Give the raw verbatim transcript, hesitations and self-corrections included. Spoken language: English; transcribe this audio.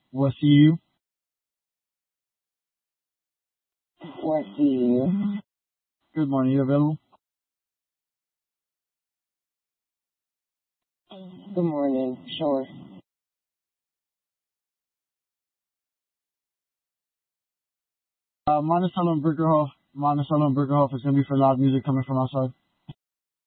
What see you? What see you? Good morning. You available? Good morning. Sure. Uh, Monticello and Burgerhoff. Monticello and Burgerhoff is going to be for loud music coming from outside.